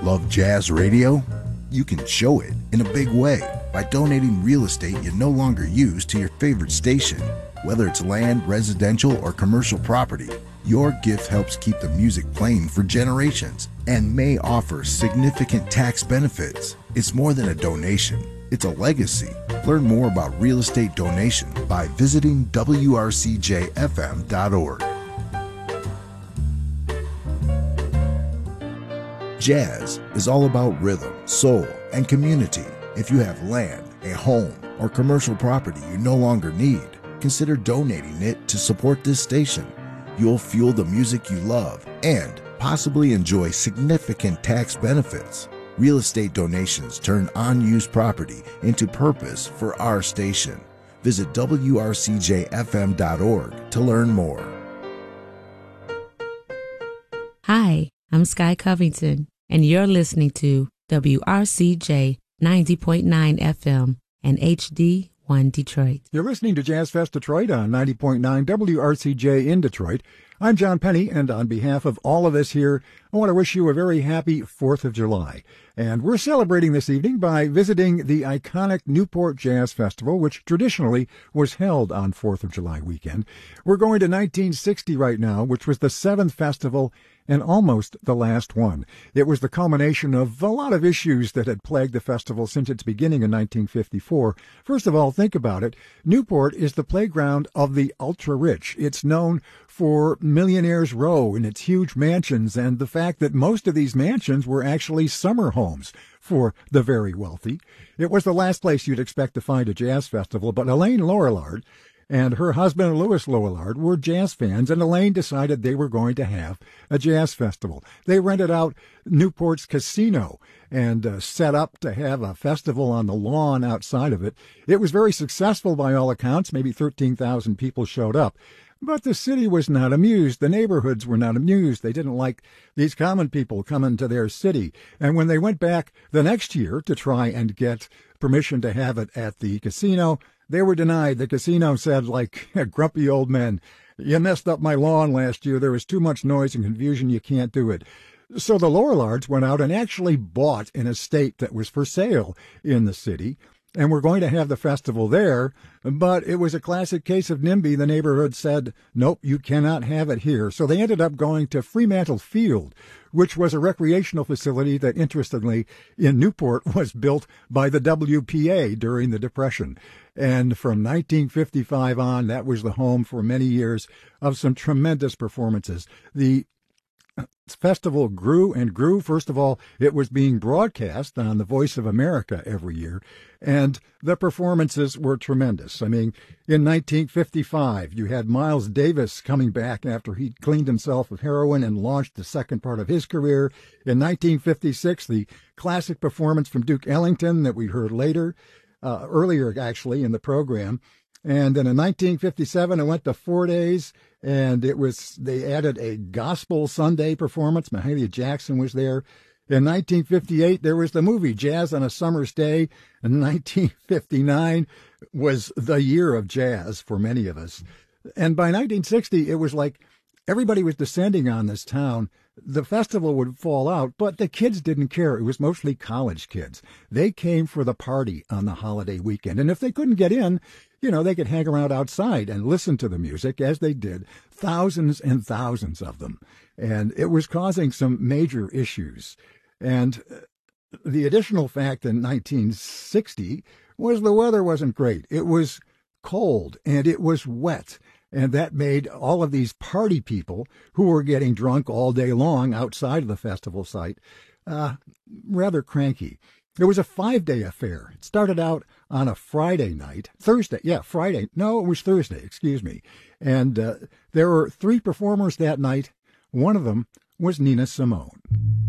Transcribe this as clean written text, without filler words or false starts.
Love jazz radio? You can show it in a big way by donating real estate you no longer use to your favorite station. Whether it's land, residential, or commercial property, your gift helps keep the music playing for generations and may offer significant tax benefits. It's more than a donation, it's a legacy. Learn more about real estate donation by visiting wrcjfm.org. Jazz is all about rhythm, soul, and community. If you have land, a home, or commercial property you no longer need, consider donating it to support this station. You'll fuel the music you love and possibly enjoy significant tax benefits. Real estate donations turn unused property into purpose for our station. Visit wrcjfm.org to learn more. Hi, I'm Sky Covington, and you're listening to WRCJ 90.9 FM and HD1 Detroit. You're listening to Jazz Fest Detroit on 90.9 WRCJ in Detroit. I'm John Penny, and on behalf of all of us here, I want to wish you a very happy 4th of July. And we're celebrating this evening by visiting the iconic Newport Jazz Festival, which traditionally was held on 4th of July weekend. We're going to 1960 right now, which was the 7th festival and almost the last one. It was the culmination of a lot of issues that had plagued the festival since its beginning in 1954. First of all, think about it. Newport is the playground of the ultra-rich. It's known for Millionaire's Row and its huge mansions, and the fact that most of these mansions were actually summer homes for the very wealthy. It was the last place you'd expect to find a jazz festival, but Elaine Lorillard and her husband, Louis Lorillard, were jazz fans, and Elaine decided they were going to have a jazz festival. They rented out Newport's casino and set up to have a festival on the lawn outside of it. It was very successful by all accounts. Maybe 13,000 people showed up. But the city was not amused. The neighborhoods were not amused. They didn't like these common people coming to their city. And when they went back the next year to try and get permission to have it at the casino, they were denied. The casino said, like grumpy old men, "You messed up my lawn last year. There was too much noise and confusion. You can't do it." So the Lorillards went out and actually bought an estate that was for sale in the city, and we're going to have the festival there. But it was a classic case of NIMBY. The neighborhood said, nope, you cannot have it here. So they ended up going to Fremantle Field, which was a recreational facility that, interestingly, in Newport was built by the WPA during the Depression. And from 1955 on, that was the home for many years of some tremendous performances. The festival grew and grew. First of all, it was being broadcast on the Voice of America every year, and the performances were tremendous. I mean, in 1955, you had Miles Davis coming back after he cleaned himself of heroin and launched the second part of his career. In 1956, the classic performance from Duke Ellington that we heard earlier actually in the program. And then in 1957, it went to 4 days, and they added a gospel Sunday performance. Mahalia Jackson was there. In 1958, there was the movie Jazz on a Summer's Day. And 1959 was the year of jazz for many of us. And by 1960, it was like everybody was descending on this town. The festival would fall out, but the kids didn't care. It was mostly college kids. They came for the party on the holiday weekend. And if they couldn't get in, they could hang around outside and listen to the music, as they did, thousands and thousands of them. And it was causing some major issues. And the additional fact in 1960 was the weather wasn't great. It was cold and it was wet. And that made all of these party people who were getting drunk all day long outside of the festival site rather cranky. It was a 5-day affair. It started out on a Friday night. Friday. No, it was Thursday, excuse me. And there were 3 performers that night. One of them was Nina Simone.